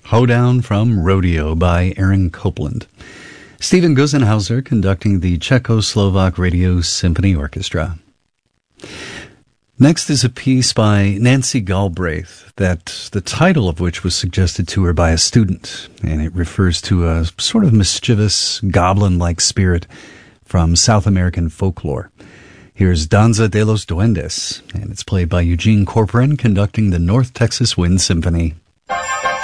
Hoedown from Rodeo by Aaron Copland. Stephen Gusenhauser conducting the Czechoslovak Radio Symphony Orchestra. Next is a piece by Nancy Galbraith, that the title of which was suggested to her by a student, and it refers to a sort of mischievous, goblin-like spirit from South American folklore. Here's Danza de los Duendes, and it's played by Eugene Corcoran conducting the North Texas Wind Symphony.